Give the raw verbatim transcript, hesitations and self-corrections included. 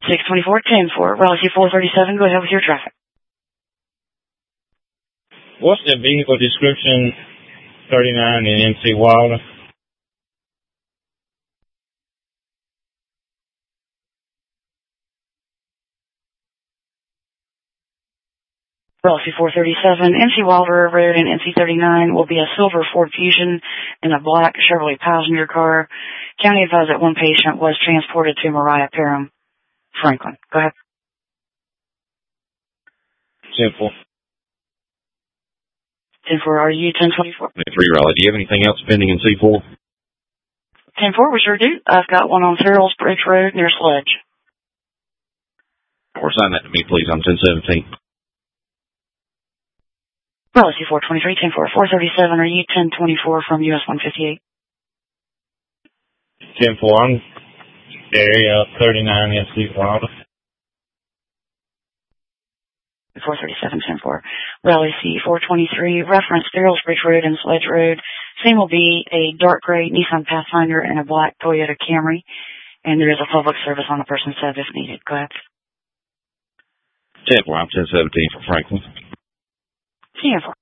six twenty-four, ten four, Raleigh C four thirty-seven, go ahead with your traffic. What's the vehicle description thirty-nine in M C Wilder? Raleigh C four thirty-seven, M C Wilder Road and M C thirty-nine will be a silver Ford Fusion and a black Chevrolet passenger car. County advised that one patient was transported to Mariah Parham, Franklin. Go ahead. ten four. ten four, are you ten twenty-four? three Raleigh. Do you have anything else pending in C four? ten four, we sure do. I've got one on Farrell's Bridge Road near Sledge. Or sign that to me, please. I'm ten seventeen. Raleigh C four twenty-three, ten four, four thirty-seven, are you ten twenty-four from U S one fifty-eight? ten four, I'm area thirty-nine M C Wilder. four thirty-seven, ten four. Raleigh C four twenty-three, reference Farrell's Bridge Road and Sledge Road. Same will be a dark gray Nissan Pathfinder and a black Toyota Camry. And there is a public service on the person's side if needed. Go ahead. ten four, I'm ten seventeen for Franklin. ten four.